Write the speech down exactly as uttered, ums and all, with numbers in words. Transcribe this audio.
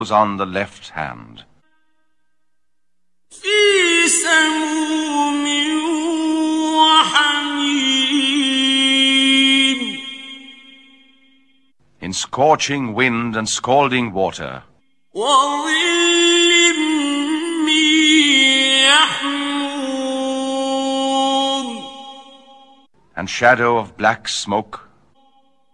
on the left hand. في سموم وحميم. In scorching wind and scalding water. وظل من يحموم. And shadow of black smoke.